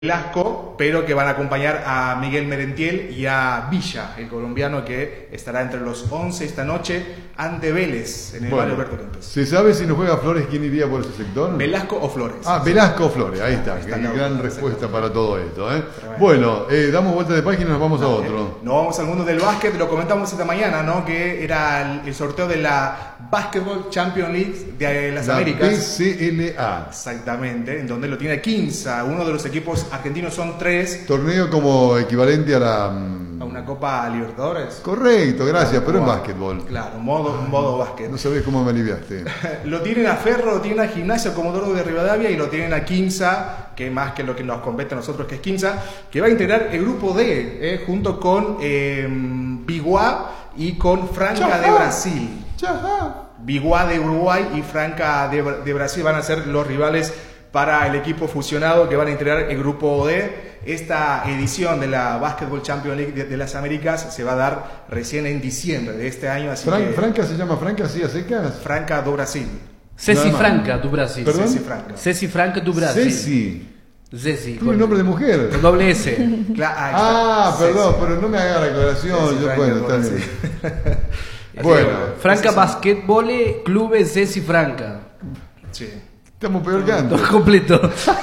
Velasco, pero que van a acompañar a Miguel Merentiel y a Villa, el colombiano que estará entre los 11 esta noche ante Vélez en el Barrio Alberto Kempes. ¿Se sabe si no juega Flores quién iría por ese sector? ¿Velasco o Flores? Ah, Velasco o Flores, ahí está, gran respuesta para todo esto. Bueno, damos vuelta de página y nos vamos a otro. Nos vamos al mundo del básquet, lo comentamos esta mañana, ¿no? Que era el sorteo de la Basketball Champions League de las Américas. BCLA. Exactamente, en donde lo tiene Quimsa, uno de los equipos argentinos, son 3. Torneo como equivalente a una Copa Libertadores. Correcto, gracias, pero en básquetbol. Claro, un modo básquet. No sabés cómo me aliviaste. Lo tienen a Ferro, lo tienen a Gimnasia Comodoro de Rivadavia y lo tienen a Quimsa, que más que lo que nos compete a nosotros, que es Quimsa, que va a integrar el grupo D, junto con Biguá y con Franca de Brasil. Biguá de Uruguay y Franca de Brasil van a ser los rivales para el equipo fusionado que van a integrar el grupo D. Esta edición de la Basketball Champions League de las Américas se va a dar recién en diciembre de este año. Así que ¿Franca se llama Franca así a secas? Franca do Brasil. Ceci Franca do Brasil. ¿Perdón? Ceci Franca do Brasil. Ceci. Tiene un nombre de mujer. Con doble S. Perdón, pero no me haga la aclaración. Está bien. Bueno, Franca Basketball Clube Ceci Franca. Sí. Estamos peor que antes. Todo completo.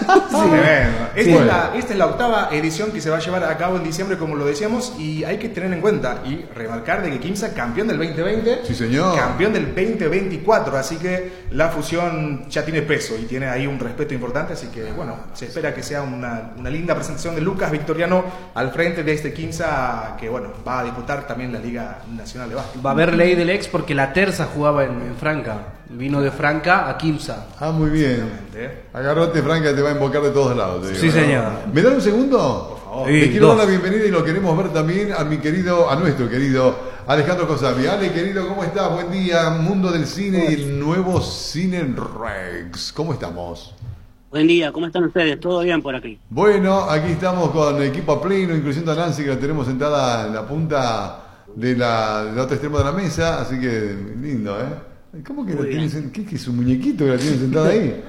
Esta es la octava edición que se va a llevar a cabo en diciembre, como lo decíamos, y hay que tener en cuenta y remarcar de que Quimsa, campeón del 2020, sí, señor, campeón del 2024, así que la fusión ya tiene peso y tiene ahí un respeto importante, así que bueno, se espera que sea una linda presentación de Lucas Victoriano al frente de este Quimsa, que bueno, va a disputar también la Liga Nacional de Básquet. Va a haber ley del ex porque la Terza jugaba en Franca. Vino de Franca a Quimsa. Ah, muy bien. Agarrote, Franca, te va a invocar de todos lados. Digo, sí, señor. ¿Me dan un segundo? Por favor. Le quiero dar la bienvenida y lo queremos ver también a nuestro querido Alejandro Cosami. Ale, querido, ¿cómo estás? Buen día. Mundo del cine y el nuevo Cine Rex. ¿Cómo estamos? Buen día, ¿cómo están ustedes? ¿Todo bien por aquí? Bueno, aquí estamos con equipo a pleno, incluyendo a Nancy, que la tenemos sentada en la punta del otro extremo de la mesa, así que lindo, ¿Cómo que la tienen? ¿Qué es un muñequito que la tienen sentada ahí?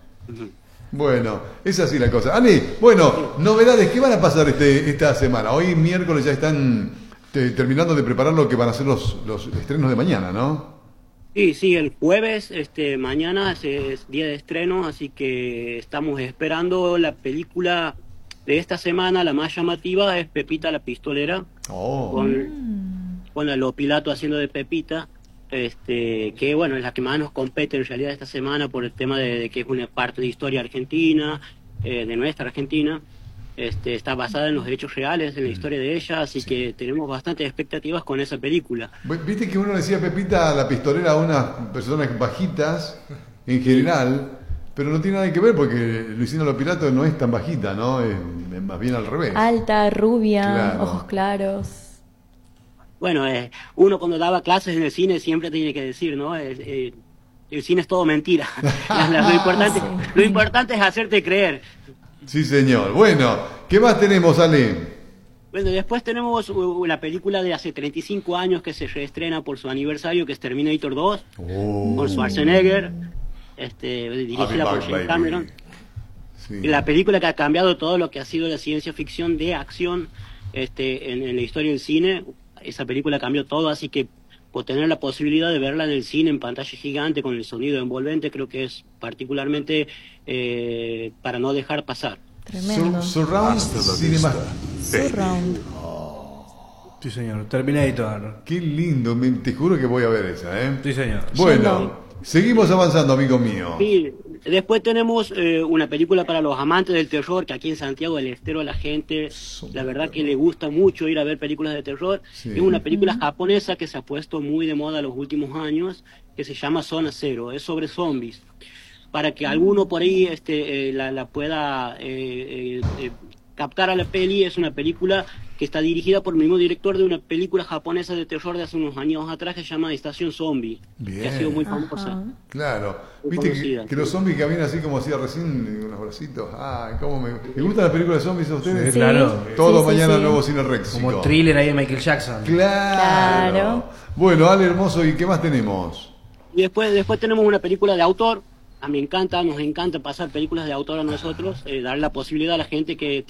Bueno, es así la cosa. Ale, bueno, novedades, ¿qué van a pasar esta semana? Hoy miércoles ya están terminando de preparar lo que van a ser los estrenos de mañana, ¿no? Sí, el jueves, mañana es día de estreno, así que estamos esperando la película de esta semana. La más llamativa es Pepita la Pistolera, con Lo Pilato haciendo de Pepita. Que bueno, es la que más nos compete en realidad esta semana por el tema de que es una parte de historia argentina, de nuestra Argentina. Está basada en los hechos reales, en la historia de ella, así que tenemos bastantes expectativas con esa película. Viste que uno decía Pepita la Pistolera a unas personas bajitas en general, pero no tiene nada que ver porque Luisina Lopilato no es tan bajita, ¿no? Es más bien al revés. Alta, rubia, claro, ojos claros. Bueno, uno cuando daba clases en el cine siempre tiene que decir, ¿no? El cine es todo mentira. Lo importante es hacerte creer. Sí, señor. Bueno, ¿qué más tenemos, Ale? Bueno, después tenemos la película de hace 35 años que se reestrena por su aniversario, que es Terminator 2, con Schwarzenegger, dirigida por James Cameron. Sí. La película que ha cambiado todo lo que ha sido la ciencia ficción de acción en la historia del cine. Esa película cambió todo, así que por tener la posibilidad de verla en el cine en pantalla gigante con el sonido envolvente, creo que es particularmente para no dejar pasar. Tremendo. Surround Cinema. Surround. Sí, señor. Terminator. Qué lindo, te juro que voy a ver esa, Sí, señor. Bueno, seguimos avanzando, amigo mío. Sí, después tenemos una película para los amantes del terror, que aquí en Santiago del Estero a la gente, la verdad que le gusta mucho ir a ver películas de terror. Sí. Es una película japonesa que se ha puesto muy de moda los últimos años, que se llama Zona Cero, es sobre zombies. Para que alguno por ahí la pueda captar a la peli, es una película que está dirigida por el mismo director de una película japonesa de terror de hace unos años atrás que se llama Estación Zombie, que ha sido muy famosa. Claro, viste que los zombies caminan así como hacía recién, unos bracitos. ¿Me gustan las películas de zombies a ustedes? Sí, claro. Todos mañana nuevo Cine Rex. Como Thriller ahí de Michael Jackson. Claro. Bueno, Ale hermoso, ¿y qué más tenemos? Y después tenemos una película de autor nos encanta pasar películas de autor a nosotros, dar la posibilidad a la gente que